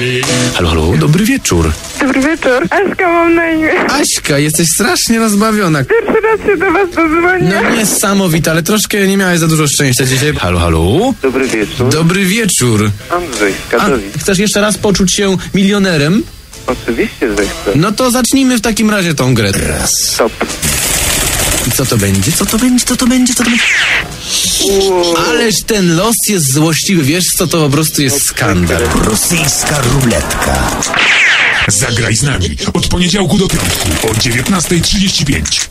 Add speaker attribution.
Speaker 1: Halo, halo, dobry wieczór.
Speaker 2: Dobry wieczór. Aśka mam na imię.
Speaker 1: Aśka, jesteś strasznie rozbawiona.
Speaker 2: Pierwszy raz się do was dodzwonię.
Speaker 1: No niesamowite, ale troszkę nie miałeś za dużo szczęścia dzisiaj. Halo, halo.
Speaker 3: Dobry wieczór.
Speaker 1: Dobry wieczór.
Speaker 3: Andrzej z Katowic.
Speaker 1: Chcesz jeszcze raz poczuć się milionerem?
Speaker 3: Oczywiście, że chcę.
Speaker 1: No to zacznijmy w takim razie tą grę.
Speaker 3: Stop.
Speaker 1: I co to będzie? Co to będzie? Co to będzie? Co to będzie? Ależ ten los jest złośliwy. Wiesz co, to po prostu jest skandal.
Speaker 4: Rosyjska ruletka.
Speaker 5: Zagraj z nami od poniedziałku do piątku o 19:35.